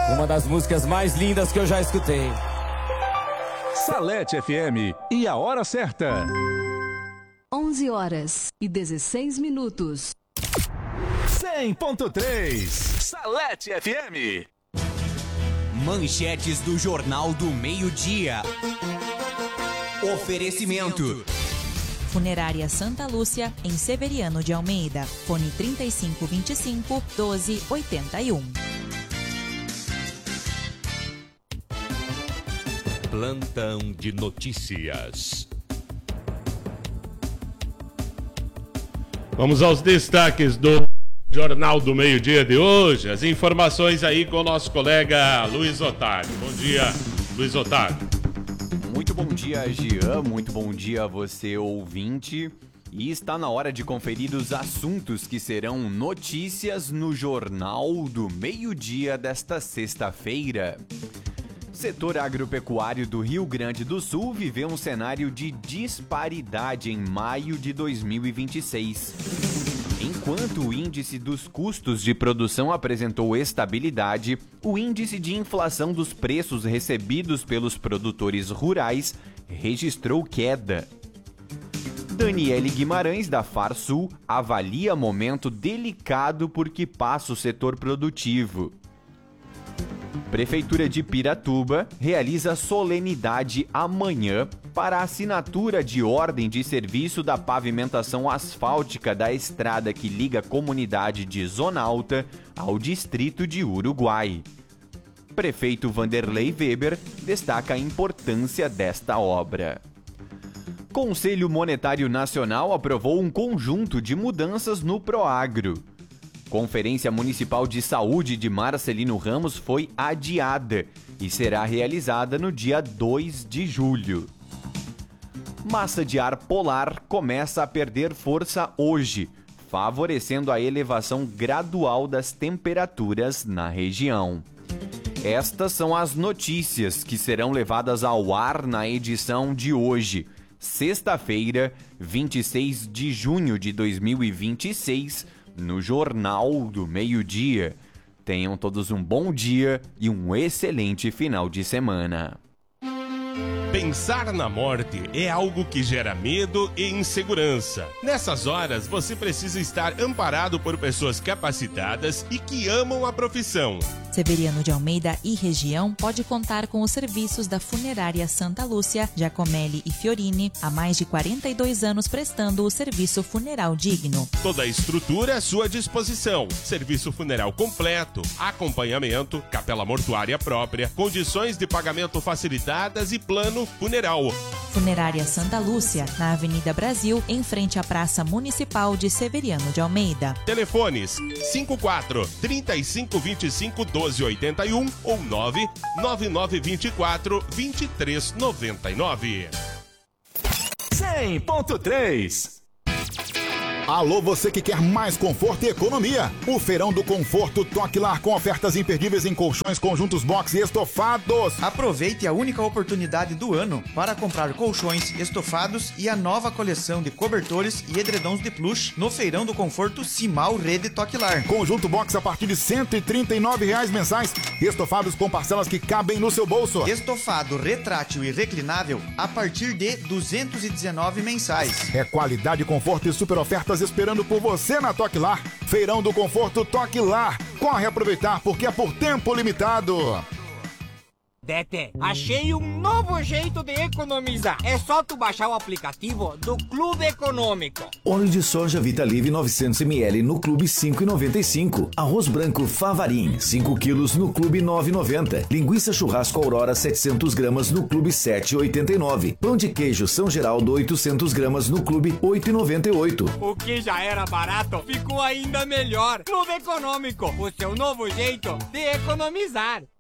Uma das músicas mais lindas que eu já escutei. Salete FM e a hora certa. 11h16. 100.3 Salete FM. Manchetes do Jornal do Meio-Dia. Oferecimento. Funerária Santa Lúcia, em Severiano de Almeida. Fone 3525-1281. Plantão de notícias. Vamos aos destaques do Jornal do Meio-Dia de hoje. As informações aí com o nosso colega Luiz Otávio. Bom dia, Luiz Otávio. Muito bom dia, Jean. Muito bom dia a você, ouvinte. E está na hora de conferir os assuntos que serão notícias no Jornal do Meio-Dia desta sexta-feira. Setor agropecuário do Rio Grande do Sul viveu um cenário de disparidade em maio de 2026. Enquanto o índice dos custos de produção apresentou estabilidade, o índice de inflação dos preços recebidos pelos produtores rurais registrou queda. Daniele Guimarães, da Farsul, avalia momento delicado por que passa o setor produtivo. Prefeitura de Piratuba realiza solenidade amanhã para a assinatura de ordem de serviço da pavimentação asfáltica da estrada que liga a comunidade de Zona Alta ao distrito de Uruguai. Prefeito Vanderlei Weber destaca a importância desta obra. Conselho Monetário Nacional aprovou um conjunto de mudanças no Proagro. Conferência Municipal de Saúde de Marcelino Ramos foi adiada e será realizada no dia 2 de julho. Massa de ar polar começa a perder força hoje, favorecendo a elevação gradual das temperaturas na região. Estas são as notícias que serão levadas ao ar na edição de hoje, sexta-feira, 26 de junho de 2026, no Jornal do Meio-Dia. Tenham todos um bom dia e um excelente final de semana. Pensar na morte é algo que gera medo e insegurança. Nessas horas, você precisa estar amparado por pessoas capacitadas e que amam a profissão. Severiano de Almeida e região pode contar com os serviços da Funerária Santa Lúcia, Giacomelli e Fiorini, há mais de 42 anos prestando o serviço funeral digno. Toda a estrutura à sua disposição. Serviço funeral completo, acompanhamento, capela mortuária própria, condições de pagamento facilitadas e plano funeral. Funerária Santa Lúcia, na Avenida Brasil, em frente à Praça Municipal de Severiano de Almeida. Telefones 54-3525-1281 ou 99924-2399. 100.3 Alô, você que quer mais conforto e economia. O Feirão do Conforto Toque Lar com ofertas imperdíveis em colchões, conjuntos box e estofados. Aproveite a única oportunidade do ano para comprar colchões, estofados e a nova coleção de cobertores e edredons de plush no Feirão do Conforto Simal Rede Toque Lar. Conjunto box a partir de R$ 139 mensais. Estofados com parcelas que cabem no seu bolso. Estofado retrátil e reclinável a partir de R$ 219 mensais. É qualidade, conforto e super ofertas esperando por você na Toque Lar. Feirão do Conforto Toque Lar. Corre aproveitar porque é por tempo limitado. Tete, achei um novo jeito de economizar. É só tu baixar o aplicativo do Clube Econômico. Óleo de soja Vitalive 900ml no Clube 5,95. Arroz branco Favarim 5 quilos no Clube 9,90. Linguiça churrasco Aurora 700 gramas no Clube 7,89. Pão de queijo São Geraldo 800 gramas no Clube 8,98. O que já era barato ficou ainda melhor. Clube Econômico, o seu novo jeito de economizar.